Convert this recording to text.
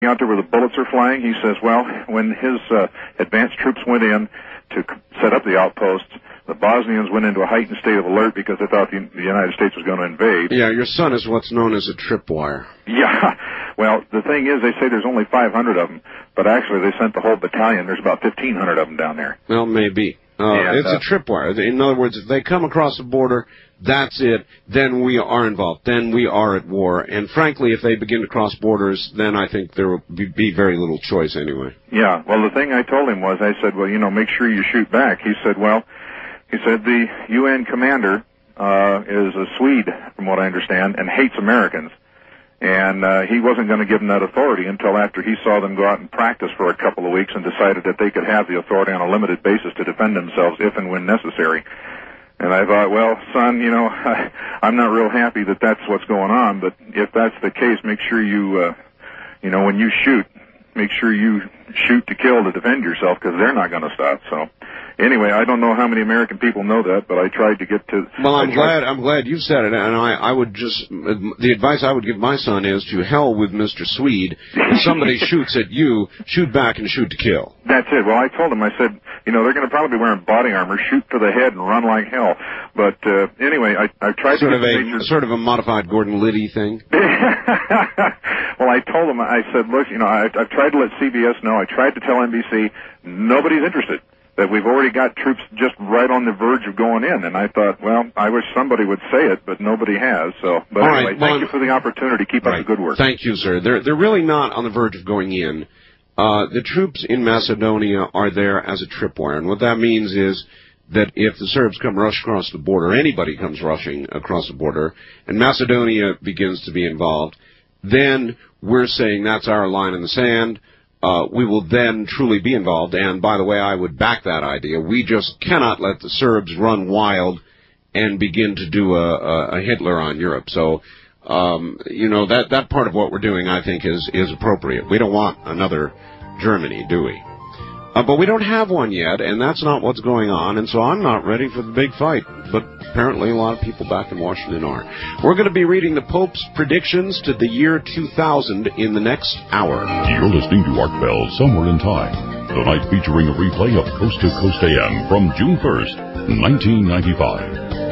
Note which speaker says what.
Speaker 1: out there where the bullets are flying. He says, well, when his advanced troops went in to set up the outposts, the Bosnians went into a heightened state of alert because they thought the United States was going to invade.
Speaker 2: Yeah, your son is what's known as a tripwire.
Speaker 1: Yeah. Well, the thing is, they say there's only 500 of them, but actually they sent the whole battalion. There's about 1,500 of them down there.
Speaker 2: Well, maybe. It's a tripwire. In other words, if they come across the border, that's it. Then we are involved. Then we are at war. And frankly, if they begin to cross borders, then I think there will be very little choice anyway.
Speaker 1: Yeah. Well, the thing I told him was, I said, well, make sure you shoot back. He said, the UN commander is a Swede, from what I understand, and hates Americans. And he wasn't going to give them that authority until after he saw them go out and practice for a couple of weeks and decided that they could have the authority on a limited basis to defend themselves if and when necessary. And I thought, well, son, I'm not real happy that that's what's going on, but if that's the case, make sure you, when you shoot, make sure you shoot to kill to defend yourself, because they're not going to stop. So anyway, I don't know how many American people know that, but I tried to get to...
Speaker 2: Well, I'm glad you said it, and I would just... The advice I would give my son is to hell with Mr. Swede. If somebody shoots at you, shoot back and shoot to kill.
Speaker 1: That's it. Well, I told him, I said, they're going to probably be wearing body armor, shoot to the head and run like hell. But anyway, I tried
Speaker 2: sort of a modified Gordon Liddy thing.
Speaker 1: Well, I told him, I said, look, I've tried to let CBS know, I tried to tell NBC, nobody's interested, that we've already got troops just right on the verge of going in. And I thought, well, I wish somebody would say it, but nobody has. So, but anyway, thank you for the opportunity. Keep up the good work.
Speaker 2: Thank you, sir. They're really not on the verge of going in. The troops in Macedonia are there as a tripwire, and what that means is that if the Serbs come rush across the border, anybody comes rushing across the border, and Macedonia begins to be involved, then we're saying that's our line in the sand. We will then truly be involved, and by the way, I would back that idea. We just cannot let the Serbs run wild and begin to do a Hitler on Europe. So, that part of what we're doing, I think, is appropriate. We don't want another Germany, do we? But we don't have one yet, and that's not what's going on, and so I'm not ready for the big fight. But apparently a lot of people back in Washington are. We're going to be reading the Pope's predictions to the year 2000 in the next hour.
Speaker 3: You're listening to Art Bell, Somewhere in Time, tonight featuring a replay of Coast to Coast AM from June 1st, 1995.